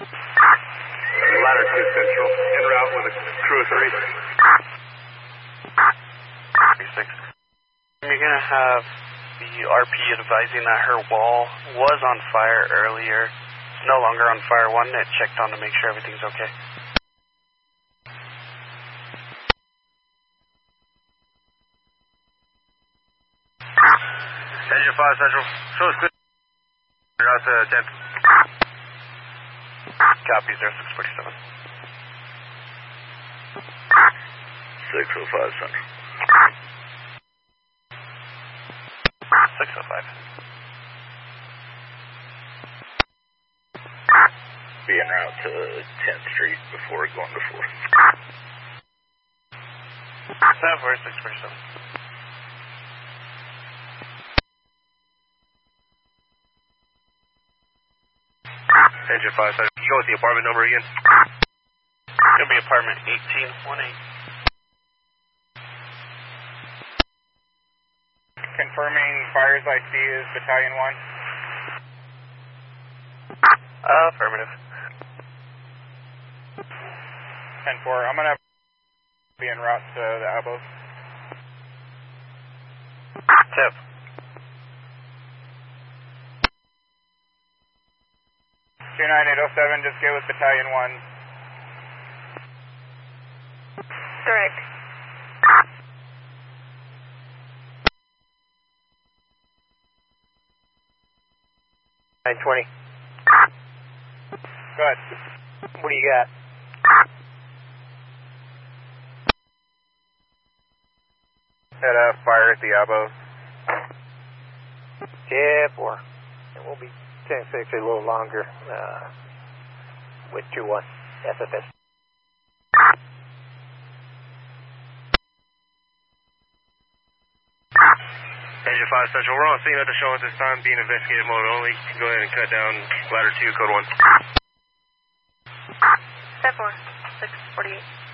Ladder 2 Central, en route with a crew of 3. 36. You're going to have the RP advising that her wall was on fire earlier. It's no longer on fire. One, it checked on to make sure everything's okay. Engine 5 Central, show us clear. You're out to 10th. Copy, 0647. 605 Central. 605. Be en route to 10th Street before going to 4th. 647. Engine 5 Central, you go with the apartment number again? It'll be apartment 1818. Confirming fires I see is Battalion 1. Affirmative. 10-4, I'm going to be en route to the Abos. Tip. Two 9807, just get with Battalion 1. Direct. Go ahead. What do you got? Had a fire at the Abos. Yeah, 4. It will be 10-6 a little longer with 2-1 SFS. Engine 5 Central, we're on scene at the show at this time, being investigated mode only. Go ahead and cut down ladder 2, code 1. 10-4, 648.